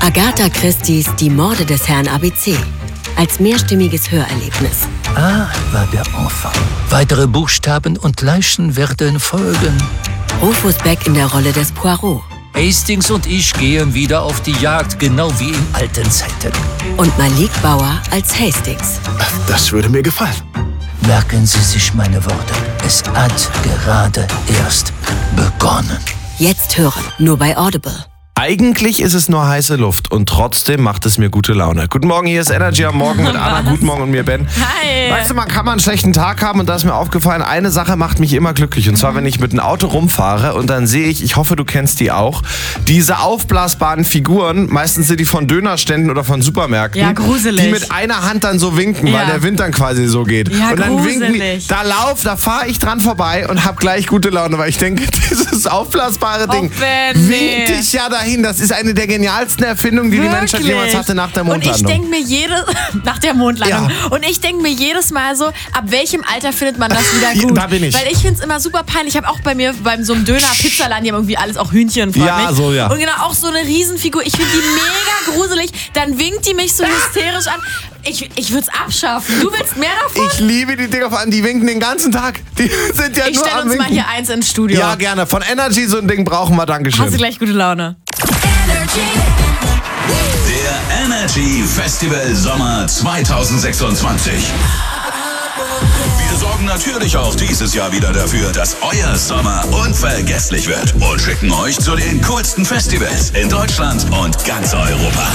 Agatha Christie's Die Morde des Herrn ABC. Als mehrstimmiges Hörerlebnis. A war der Enfant. Weitere Buchstaben und Leichen werden folgen. Rufus Beck in der Rolle des Poirot. Hastings und ich gehen wieder auf die Jagd, genau wie in alten Zeiten. Und Malik Bauer als Hastings. Das würde mir gefallen. Merken Sie sich meine Worte. Es hat gerade erst begonnen. Jetzt hören, nur bei Audible. Eigentlich ist es nur heiße Luft und trotzdem macht es mir gute Laune. Guten Morgen, hier ist Energy am Morgen mit Anna. Guten Morgen und mir, Ben. Hi. Weißt du, man kann mal einen schlechten Tag haben und da ist mir aufgefallen, eine Sache macht mich immer glücklich. Und zwar, wenn ich mit einem Auto rumfahre und dann sehe ich hoffe, du kennst die auch, diese aufblasbaren Figuren, meistens sind die von Dönerständen oder von Supermärkten. Ja, gruselig. Die mit einer Hand dann so winken, weil der Wind dann quasi so geht. Ja, und dann winken die, gruselig. da fahre ich dran vorbei und habe gleich gute Laune, weil ich denke, dieses aufblasbare Ding Ben, winkt dich ja dahin. Das ist eine der genialsten Erfindungen, die die Menschheit jemals hatte nach der Mondlandung. Und ich denke mir nach der Mondlandung. Ja. Und ich denke mir jedes Mal so, ab welchem Alter findet man das wieder Ja, gut? da bin ich. Weil ich finde es immer super peinlich. Ich habe auch bei mir beim so einem Döner-Pizzaladen, die haben irgendwie alles, auch Hühnchen, freut Ja, mich. so, ja. Und genau, auch so eine Riesenfigur. Ich finde die mega gruselig. Dann winkt die mich so hysterisch an. Ich würde es abschaffen. Du willst mehr davon? Ich liebe die Dinger, vor allem, die winken den ganzen Tag. Die sind ja Ich nur stelle am uns mal Winken. hier eins ins Studio. Ja, gerne. Von Energy so ein Ding brauchen wir. Dankeschön. Hast du gleich gute Laune? Der Energy Festival Sommer 2026. Wir sorgen natürlich auch dieses Jahr wieder dafür, dass euer Sommer unvergesslich wird und schicken euch zu den coolsten Festivals in Deutschland und ganz Europa.